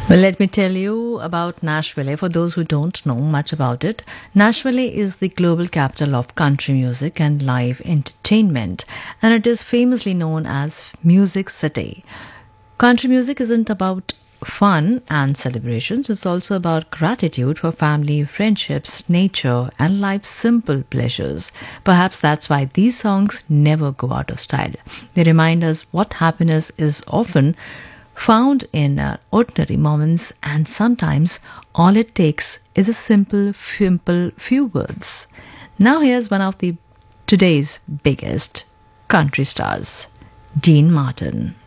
Well, let me tell you about Nashville. For those who don't know much about it, Nashville is the global capital of country music and live entertainment, and it is famously known as Music City. Country music isn't about fun and celebrations, it's also about gratitude for family, friendships, nature, and life's simple pleasures. Perhaps that's why these songs never go out of style. They remind us what happiness is often found in ordinary moments, and sometimes all it takes is a simple few words. Now here's one of the today's biggest country stars, Dean Martin.